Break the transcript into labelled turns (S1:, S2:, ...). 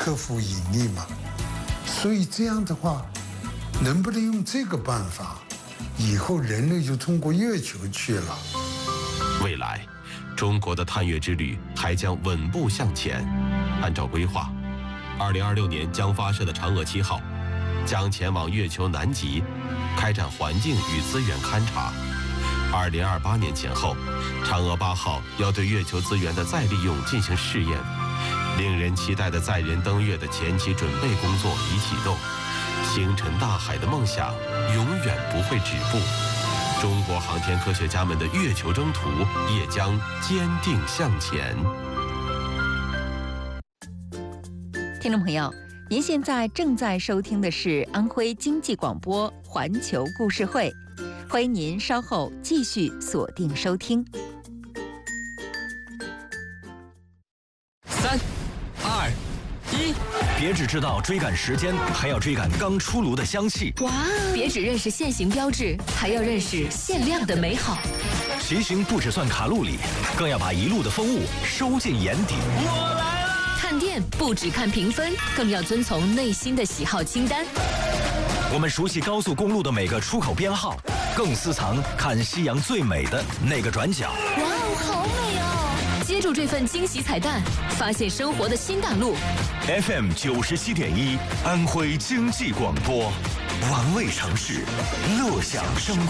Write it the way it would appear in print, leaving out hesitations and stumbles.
S1: 克服引力嘛。所以这样的话，能不能用这个办法，以后人类就通过月球去了？
S2: 未来，中国的探月之旅还将稳步向前。按照规划，2026年将发射的嫦娥7号将前往月球南极，开展环境与资源勘察。2028年前后，嫦娥8号要对月球资源的再利用进行试验。令人期待的载人登月的前期准备工作已启动，星辰大海的梦想永远不会止步。中国航天科学家们的月球征途也将坚定向前。
S3: 听众朋友，您现在正在收听的是安徽经济广播环球故事会，欢迎您稍后继续锁定收听。
S4: 3、2、1，别只知道追赶时间，还要追赶刚出炉的香气。
S5: 哇！别只认识现行标志，还要认识限量的美好。
S4: 骑行不只算卡路里，更要把一路的风物收进眼底。
S5: 我来了！看店不只看评分，更要遵从内心的喜好清单。
S4: 我们熟悉高速公路的每个出口编号，更私藏看夕阳最美的那个转角。
S5: 哇哦，好美哦！接住这份惊喜彩蛋，发现生活的新大陆。
S4: FM 97.1，安徽经济广播，玩味城市，乐享生活。